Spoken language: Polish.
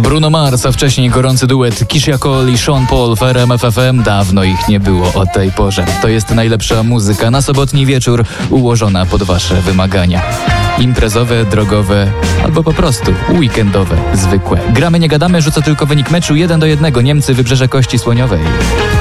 Bruno Mars, a wcześniej gorący duet Keyshia Cole i Sean Paul w RMF FM. Dawno ich nie było o tej porze. To jest najlepsza muzyka na sobotni wieczór, ułożona pod wasze wymagania. Imprezowe, drogowe, albo po prostu weekendowe, zwykłe. Gramy, nie gadamy, rzuca tylko wynik meczu 1-1. Niemcy, Wybrzeże Kości Słoniowej.